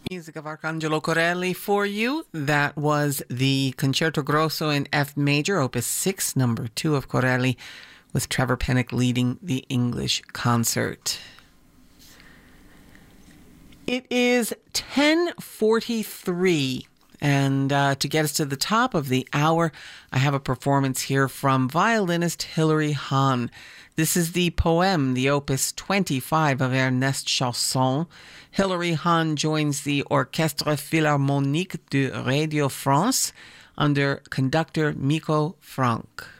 Music of Arcangelo Corelli for you. That was the Concerto Grosso in F major, Opus 6, number 2 of Corelli, with Trevor Pennock leading the English concert. It is 10:43, and to get us to the top of the hour, I have a performance here from violinist Hilary Hahn. This is the Poème, the Opus 25 of Ernest Chausson. Hilary Hahn joins the Orchestre Philharmonique de Radio France under conductor Miko Frank.